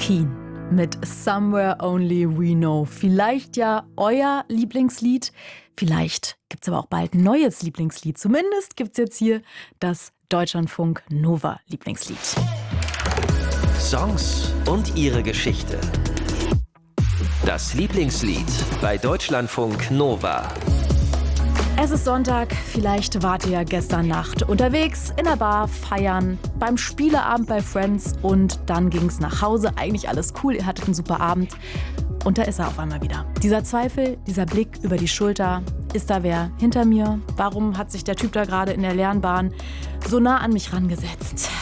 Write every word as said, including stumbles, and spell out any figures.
Keen mit Somewhere Only We Know. Vielleicht ja euer Lieblingslied, vielleicht gibt es aber auch bald ein neues Lieblingslied. Zumindest gibt es jetzt hier das Deutschlandfunk Nova Lieblingslied. Songs und ihre Geschichte. Das Lieblingslied bei Deutschlandfunk Nova. Es ist Sonntag, vielleicht wart ihr ja gestern Nacht unterwegs, in der Bar, feiern, beim Spieleabend bei Friends und dann ging's nach Hause. Eigentlich alles cool, ihr hattet einen super Abend und da ist er auf einmal wieder. Dieser Zweifel, dieser Blick über die Schulter, ist da wer hinter mir? Warum hat sich der Typ da gerade in der leeren Bahn so nah an mich rangesetzt?